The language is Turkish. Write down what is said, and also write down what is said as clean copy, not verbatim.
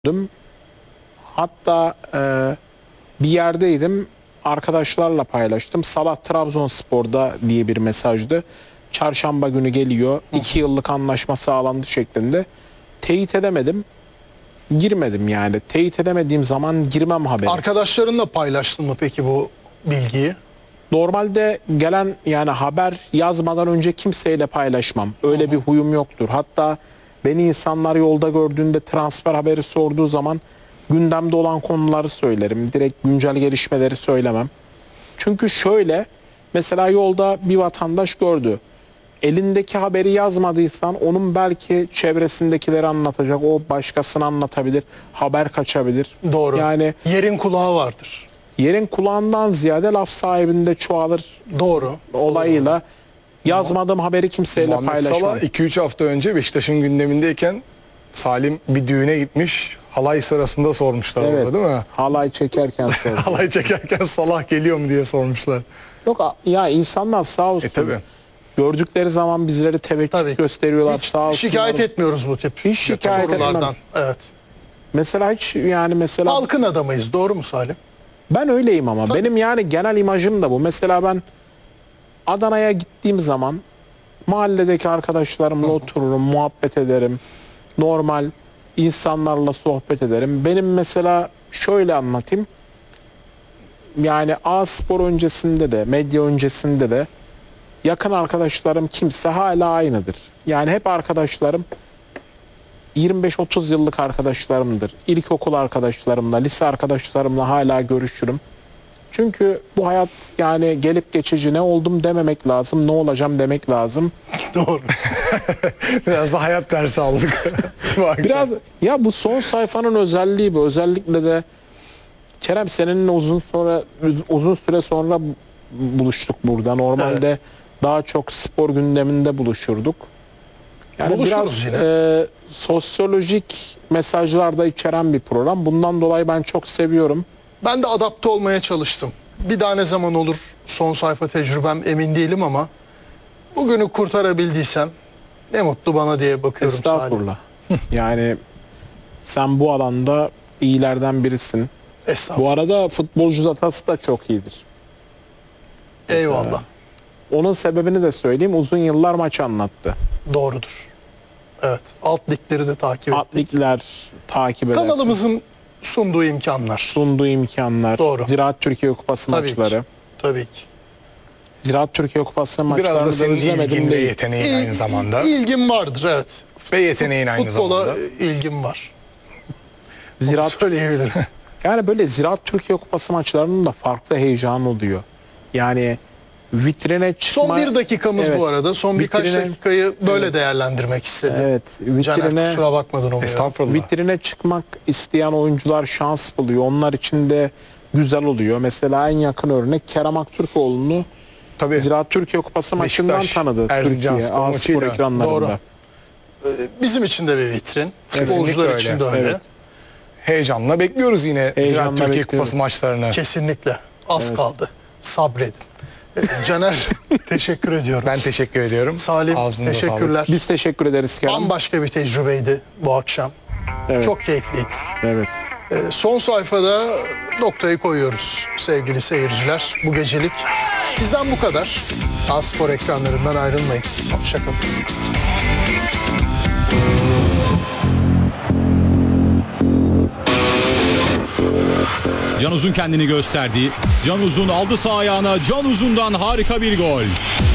Düm. Hatta bir yerdeydim. Arkadaşlarla paylaştım. Sabah Trabzonspor'da diye bir mesajdı. Çarşamba günü geliyor. 2 yıllık anlaşma sağlandı şeklinde. Teyit edemedim. Girmedim yani. Teyit edemediğim zaman girmem haberi. Arkadaşlarınla paylaştın mı peki bu bilgiyi? Normalde gelen yani haber yazmadan önce kimseyle paylaşmam. Öyle bir huyum yoktur. Hatta beni insanlar yolda gördüğünde transfer haberi sorduğu zaman gündemde olan konuları söylerim. Direkt güncel gelişmeleri söylemem. Çünkü şöyle, mesela yolda bir vatandaş gördü. Elindeki haberi yazmadıysan onun belki çevresindekileri anlatacak. O başkasına anlatabilir. Haber kaçabilir. Doğru. Yani Yerin kulağı vardır. yerin kulağından ziyade laf sahibinde çoğalır Doğru. olayıyla yazmadığım haberi kimseyle Muhammed paylaşmam. Salah 2-3 hafta önce Beşiktaş'ın gündemindeyken Salim bir düğüne gitmiş. Halay sırasında sormuşlar Evet. orada değil mi? Halay çekerken sordum. Halay çekerken Salah geliyor mu diye sormuşlar. Yok ya, insanlar sağ olsun. Tabii. Gördükleri zaman bizleri teveccüh Tabii. gösteriyorlar. Hiç sağ olsunlar. şikayet etmiyoruz bu tip Hiç şikayet sorulardan. etmem. Evet. Mesela hiç yani mesela Halkın adamıyız. Doğru mu Salim? ben öyleyim ama Tabii. benim yani genel imajım da bu. Mesela ben Adana'ya gittiğim zaman mahalledeki arkadaşlarımla otururum, muhabbet ederim. Normal insanlarla sohbet ederim. Benim mesela şöyle anlatayım. Yani A-Spor öncesinde de, medya öncesinde de yakın arkadaşlarım kimse hala aynıdır. Yani hep arkadaşlarım 25-30 yıllık arkadaşlarımdır. İlkokul arkadaşlarımla, lise arkadaşlarımla hala görüşürüm. Çünkü bu hayat yani gelip geçici, ne oldum dememek lazım, ne olacağım demek lazım. Doğru. Biraz da hayat dersi aldık. bu akşam. Biraz ya bu son sayfanın özelliği bu. Özellikle de Kerem seninle uzun süre sonra buluştuk burada. Normalde daha çok spor gündeminde buluşurduk. Yani Buluşuruz biraz yine. sosyolojik mesajlar da içeren bir program. Bundan dolayı ben çok seviyorum. Ben de adapte olmaya çalıştım. Bir daha ne zaman olur son sayfa tecrübem emin değilim ama bugünü kurtarabildiysem ne mutlu bana diye bakıyorum Salim. Estağfurullah. Yani sen bu alanda iyilerden birisin. Estağfurullah. Bu arada futbolcu datası da çok iyidir. Eyvallah. Onun sebebini de söyleyeyim. Uzun yıllar maç anlattı. Doğrudur. Evet. Alt ligleri de takip ettik. Atlikler takip edersin. Kanalımızın sunduğu imkanlar. Sunduğu imkanlar. Doğru. Ziraat Türkiye Kupası Tabii maçları. ki. Tabii ki. Ziraat Türkiye Kupası Biraz da maçlarını da senin özlemedim ilgin ve değil. yeteneğin aynı zamanda. İlgim vardır evet. Ve yeteneğin aynı Futbola zamanda. ilgim var. Ziraat, Söyleyebilirim. yani böyle Ziraat Türkiye Kupası maçlarının da farklı heyecan oluyor. Yani vitrine çıkma... Son bir dakikamız Evet. bu arada. Son birkaç Vitrine- dakikayı böyle değerlendirmek istedim. Evet. Caner Vitrine, kusura bakmadan umuyorum. Estağfurullah. vitrine çıkmak isteyen oyuncular şans buluyor. Onlar için de güzel oluyor. Mesela en yakın örnek Kerem Aktürkoğlu'nu Tabii. Ziraat Türkiye Kupası maçından Beşiktaş, tanıdı Erzincan Türkiye. spor A-Spor maçıyla. ekranlarında. Doğru. Bizim için de bir vitrin. Futbolcular öyle. için de öyle. Evet. Heyecanla bekliyoruz yine Heyecanla Ziraat Türkiye bekliyoruz. Kupası maçlarını. Kesinlikle. Az kaldı. Sabredin. Caner teşekkür ediyorum. Ben teşekkür ediyorum. Salim Ağzınıza teşekkürler. Biz teşekkür ederiz Kerem. Bambaşka bir tecrübeydi bu akşam. Evet. Çok keyifliydi. Evet. Son sayfada noktayı koyuyoruz sevgili seyirciler. Bu gecelik bizden bu kadar. A-Spor ekranlarından ayrılmayın. Hoşçakalın. Can Uzun kendini gösterdi. Can Uzun aldı sağ ayağına. Can Uzun'dan harika bir gol.